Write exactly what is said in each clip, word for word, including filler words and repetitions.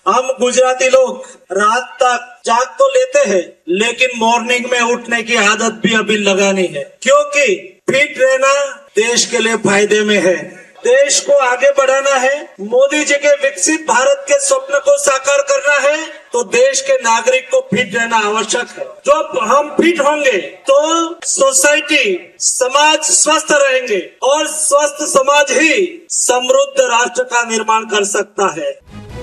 हम गुजराती लोग रात तक जाग तो लेते हैं, लेकिन मॉर्निंग में उठने की आदत भी अभी लगानी है, क्योंकि फिट रहना देश के लिए फायदे में है। देश को आगे बढ़ाना है, मोदी जी के विकसित भारत के स्वप्न को साकार करना है, तो देश के नागरिक को फिट रहना आवश्यक है। जब हम फिट होंगे तो सोसाइटी, समाज स्वस्थ रहेंगे और स्वस्थ समाज ही समृद्ध राष्ट्र का निर्माण कर सकता है।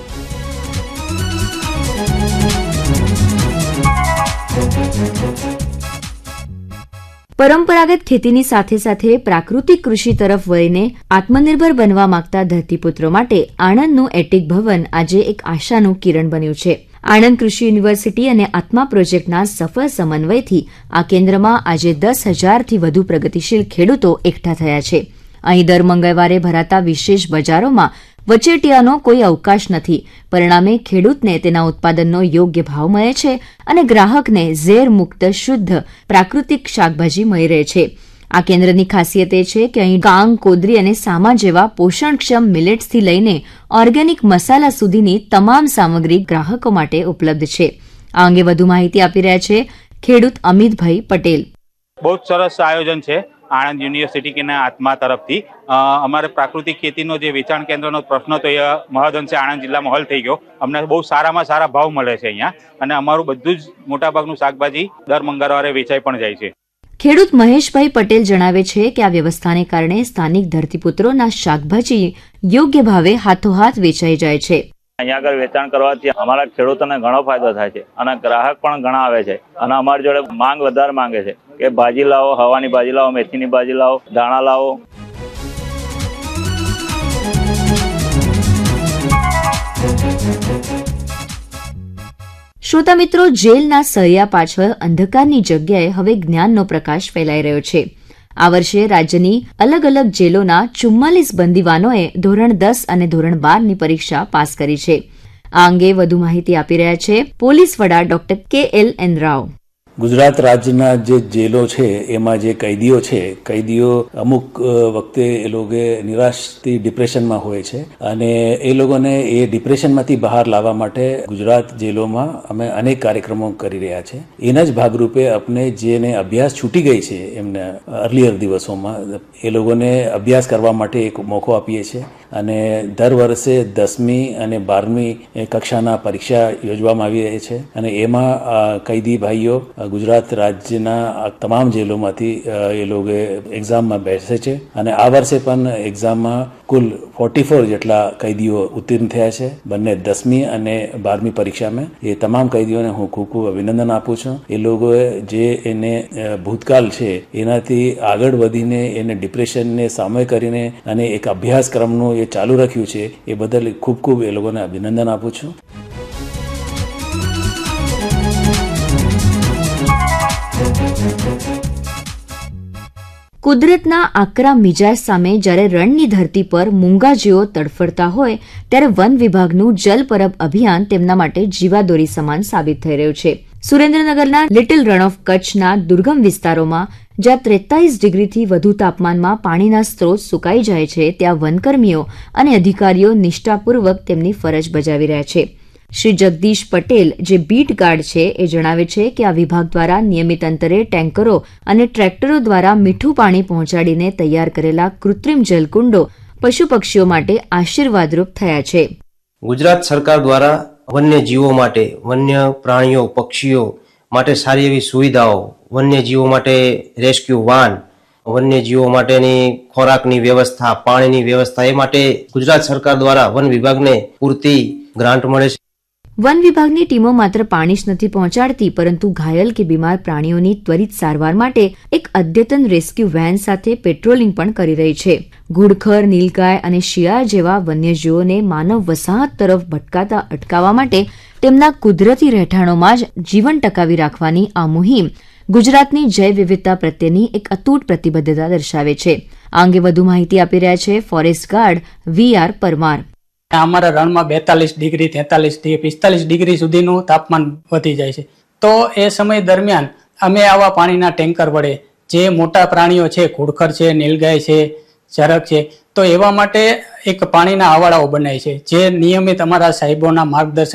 પરંપરાગત ખેતીની સાથે સાથે પ્રાકૃતિક કૃષિ તરફ વળીને આત્મનિર્ભર બનવા માંગતા ધરતીપુત્રો માટે આણંદનું એટિક ભવન આજે એક આશાનું કિરણ બન્યું છે. આણંદ કૃષિ યુનિવર્સિટી અને આત્મા પ્રોજેક્ટના સફળ સમન્વયથી આ કેન્દ્રમાં આજે દસ હજારથી વધુ પ્રગતિશીલ ખેડૂતો એકઠા થયા છે. અહીં દર મંગળવારે ભરાતા વિશેષ બજારોમાં વચેટિયાનો કોઈ અવકાશ નથી. પરિણામે ખેડૂતને તેના ઉત્પાદનનો યોગ્ય ભાવ મળે છે અને ગ્રાહકને ઝેર મુક્ત શુદ્ધ પ્રાકૃતિક શાકભાજી મળી રહે છે. આ કેન્દ્રની ખાસિયત એ છે કે અહીં કાંગ, કોદરી અને સામા જેવા પોષણક્ષમ મિલેટ્સથી લઈને ઓર્ગેનિક મસાલા સુધીની તમામ સામગ્રી ગ્રાહકો માટે ઉપલબ્ધ છે. આ અંગે વધુ માહિતી આપી રહ્યા છે ખેડૂત અમિતભાઈ પટેલ. બહુ સરસ આયોજન છે આણંદ યુનિવર્સિટી કે આત્મા તરફથી. અમારે પ્રાકૃતિક ખેતીનો જે વેચાણ કેન્દ્રનો પ્રશ્ન તો એ મહદઅંશે આણંદ જિલ્લામાં હલ થઈ ગયો. અમને બહુ સારામાં સારા ભાવ મળે છે અહીંયા અને અમારું બધું જ મોટાભાગનું શાકભાજી દર મંગળવારે વેચાઈ પણ જાય છે. ખેડૂત મહેશભાઈ પટેલ જણાવે છે કે આ વ્યવસ્થાને કારણે સ્થાનિક ધરતીપુત્રોના શાકભાજી યોગ્ય ભાવે હાથોહાથ વેચાઈ જાય છે. અહીંયા આગળ વેચાણ કરવાથી અમારા ખેડૂતોને ઘણો ફાયદો થાય છે અને ગ્રાહક પણ ઘણા આવે છે અને અમારી જોડે માંગ વધારે માંગે છે કે ભાજી લાવો, હવાની ભાજી લાવો, મેથીની ભાજી લાવો, દાણા લાવો. શ્રોતા મિત્રો, જેલના સળિયા પાછળ અંધકારની જગ્યાએ હવે જ્ઞાનનો પ્રકાશ ફેલાઈ રહ્યો છે. આ વર્ષે રાજ્યની અલગ અલગ જેલોના ચુમ્માલીસ બંદીવાનોએ ધોરણ દસ અને ધોરણ બારની પરીક્ષા પાસ કરી છે. આ અંગે વધુ માહિતી આપી રહ્યા છે પોલીસ વડા ડોક્ટર કે એલ એન રાવ. ગુજરાત રાજ્યના જે જેલો છે એમાં જે કૈદીઓ છે, કૈદીઓ અમુક વખતે એ લોકો નિરાશથી ડિપ્રેશનમાં હોય છે અને એ લોકોને એ ડિપ્રેશનમાંથી બહાર લાવવા માટે ગુજરાત જેલોમાં અમે અનેક કાર્યક્રમો કરી રહ્યા છે. એના જ ભાગરૂપે આપણે જેને અભ્યાસ છૂટી ગઈ છે એમને અર્લિયર દિવસોમાં એ લોકોને અભ્યાસ કરવા માટે એક મોકો આપીએ છીએ અને દર વર્ષે દસમી અને બારમી કક્ષાના પરીક્ષા યોજવામાં આવી રહી છે અને એમાં કૈદી ભાઈઓ ગુજરાત રાજ્યના તમામ જેલોમાંથી એ લોકો એક્ઝામમાં બેસે છે અને આ વર્ષે પણ એક્ઝામમાં કુલ ફોર્ટી ફોર જેટલા કૈદીઓ ઉત્તીર્ણ થયા છે બંને દસમી અને બારમી પરીક્ષામાં. એ તમામ કૈદીઓને હું ખૂબ ખૂબ અભિનંદન આપું છું. એ લોકોએ જે એને ભૂતકાળ છે એનાથી આગળ વધીને એને ડિપ્રેશનને સામે કરીને અને એક અભ્યાસક્રમનું એ ચાલુ રાખ્યું છે એ બદલ ખૂબ ખૂબ એ લોકોને અભિનંદન આપું છું. કુદરતના આકરા મિજાજ સામે જ્યારે રણની ધરતી પર મૂંગા જેઓ તડફડતા હોય ત્યારે વન વિભાગનું જલપરબ અભિયાન તેમના માટે જીવાદોરી સમાન સાબિત થઈ રહ્યું છે. સુરેન્દ્રનગરના લિટલ રન ઓફ કચ્છના દુર્ગમ વિસ્તારોમાં જ્યાં ત્રેતાલીસ ડિગ્રીથી વધુ તાપમાનમાં પાણીના સ્ત્રોત સુકાઈ જાય છે ત્યાં વનકર્મીઓ અને અધિકારીઓ નિષ્ઠાપૂર્વક તેમની ફરજ બજાવી રહ્યા છે. શ્રી જગદીશ પટેલ જે બીટ ગાર્ડ છે એ જણાવે છે કે આ વિભાગ દ્વારા નિયમિત અંતરે ટેન્કરો અને ટ્રેક્ટરો દ્વારા મીઠું પાણી પહોંચાડીને તૈયાર કરેલા કૃત્રિમ જલકુંડો પશુ પક્ષીઓ માટે આશીર્વાદરૂપ થયા છે. ગુજરાત સરકાર દ્વારા વન્ય જીવો માટે, વન્ય પ્રાણીઓ, પક્ષીઓ માટે સારી એવી સુવિધાઓ, વન્ય જીવો માટે રેસ્ક્યુ વાન, વન્ય જીવો માટેની ખોરાકની વ્યવસ્થા, પાણીની વ્યવસ્થા, એ માટે ગુજરાત સરકાર દ્વારા વન વિભાગને પૂરતી ગ્રાન્ટ મળે છે. વન વિભાગની ટીમો માત્ર પાણી જ નથી પહોંચાડતી, પરંતુ ઘાયલ કે બીમાર પ્રાણીઓની ત્વરિત સારવાર માટે એક અદ્યતન રેસ્ક્યુ વેન સાથે પેટ્રોલિંગ પણ કરી રહી છે. ઘુડખર, નીલગાય અને શિયાળ જેવા વન્યજીવોને માનવ વસાહત તરફ ભટકાતા અટકાવવા માટે તેમના કુદરતી રહેઠાણોમાં જ જીવન ટકાવી રાખવાની આ મુહિમ ગુજરાતની જૈવ વિવિધતા પ્રત્યેની એક અતૂટ પ્રતિબદ્ધતા દર્શાવે છે. આ અંગે વધુ માહિતી આપી રહ્યા છે forest guard we are Parmar. અમારા રણમાં બેતાલીસ ડિગ્રી, તેતાલીસ ડિગ્રી, પિસ્તાલીસ ડિગ્રી સુધીનું તાપમાન વધી જાય છે. તો એ સમય દરમિયાન અમે આવા પાણીના ટેન્કર વડે જે મોટા પ્રાણીઓ છે, ઘુડખર છે, નીલગાય છે, ચરક છે, તો એવા માટે એક પાણીના આવાડાઓ બનાય છે જે નિયમિત અમારા સાહેબોના માર્ગદર્શન